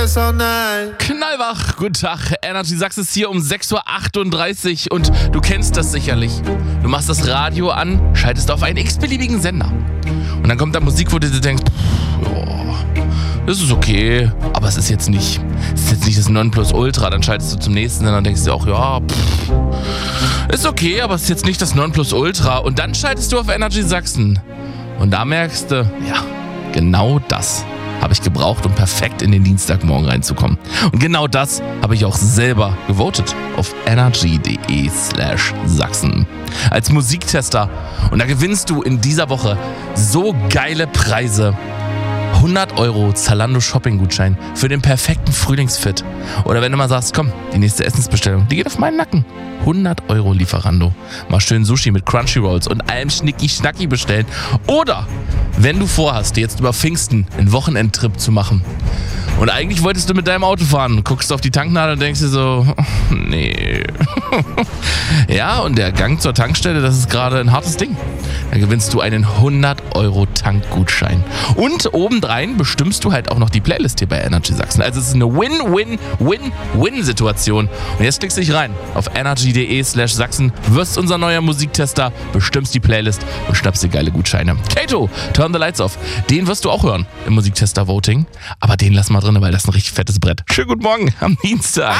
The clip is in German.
Knallwach, guten Tag. Energy Sachsen ist hier um 6.38 Uhr und du kennst das sicherlich. Du machst das Radio an, schaltest auf einen x-beliebigen Sender. Und dann kommt da Musik, wo du dir denkst, das ist okay, aber es ist jetzt nicht das Nonplusultra. Dann schaltest du zum nächsten Sender und denkst dir auch, ist okay, aber es ist jetzt nicht das Nonplusultra. Und dann schaltest du auf Energy Sachsen. Und da merkst du, genau das habe ich gebraucht, um perfekt in den Dienstagmorgen reinzukommen. Und genau das habe ich auch selber gewotet auf energy.de/Sachsen. Als Musiktester. Und da gewinnst du in dieser Woche so geile Preise. 100 € Zalando-Shopping-Gutschein für den perfekten Frühlingsfit. Oder wenn du mal sagst, komm, die nächste Essensbestellung, die geht auf meinen Nacken. 100 € Lieferando. Mal schön Sushi mit Crunchy-Rolls und allem Schnicki-Schnacki bestellen. Oder wenn du vorhast, jetzt über Pfingsten einen Wochenendtrip zu machen und eigentlich wolltest du mit deinem Auto fahren, guckst auf die Tanknadel und denkst dir so, nee. Ja, und der Gang zur Tankstelle, das ist gerade ein hartes Ding. Da gewinnst du einen 100 € Tankgutschein. Und obendrein bestimmst du halt auch noch die Playlist hier bei Energy Sachsen. Also es ist eine Win-Win-Win-Win-Situation. Und jetzt klickst du dich rein auf energy.de/Sachsen, wirst unser neuer Musiktester, bestimmst die Playlist und schnappst dir geile Gutscheine. Kato, Turn the Lights Off, den wirst du auch hören im Musiktester-Voting. Aber den lass mal drin, weil das ist ein richtig fettes Brett. Schönen guten Morgen am Dienstag.